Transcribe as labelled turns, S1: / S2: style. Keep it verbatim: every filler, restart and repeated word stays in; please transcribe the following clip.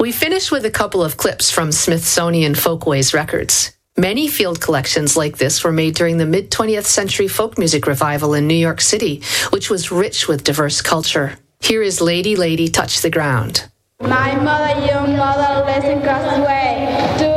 S1: We finish with a couple of clips from Smithsonian Folkways Records. Many field collections like this were made during the mid-twentieth century folk music revival in New York City, which was rich with diverse culture. Here is Lady, Lady, Touch the Ground.
S2: My mother, your mother, lives across the way.